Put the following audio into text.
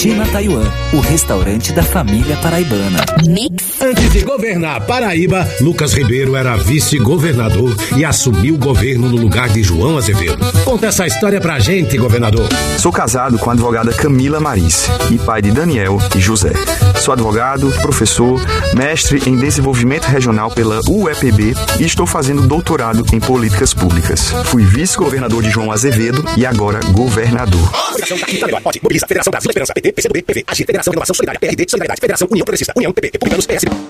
China Taiwan, o restaurante da família paraibana. Antes de governar a Paraíba, Lucas Ribeiro era vice-governador e assumiu o governo no lugar de João Azevedo. Conta essa história pra gente, governador. Sou casado com a advogada Camila Marice e pai de Daniel e José. Sou advogado, professor, mestre em desenvolvimento regional pela UEPB e estou fazendo doutorado em políticas públicas. Fui vice-governador de João Azevedo e agora governador. Mobiliza, Federação Brasil da Esperança, PT, PCdoB, PV, AGIR, Federação Renovação Solidária, PRD, Solidariedade, Federação União Progressista, União, PP, Republicanos, PS.